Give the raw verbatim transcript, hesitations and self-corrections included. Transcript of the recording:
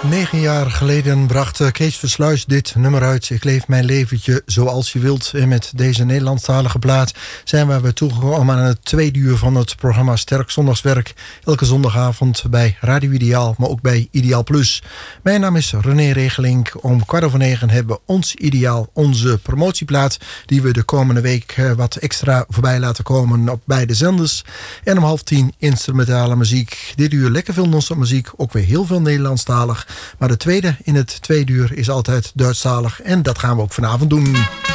Negen jaar geleden bracht Kees Versluis dit nummer uit. Ik leef mijn leventje zoals je wilt. En met deze Nederlandstalige plaat zijn we weer toegekomen aan het tweede uur van het programma Sterk Zondagswerk. Elke zondagavond bij Radio Ideaal, maar ook bij Ideaal Plus. Mijn naam is René Regelink. Om kwart over negen hebben we ons Ideaal, onze promotieplaat, die we de komende week wat extra voorbij laten komen op beide zenders. En om half tien instrumentale muziek. Dit uur lekker veel non-stop muziek, ook weer heel veel Nederlandstalig. Maar de tweede in het tweede uur is altijd Duitsstalig. En dat gaan we ook vanavond doen.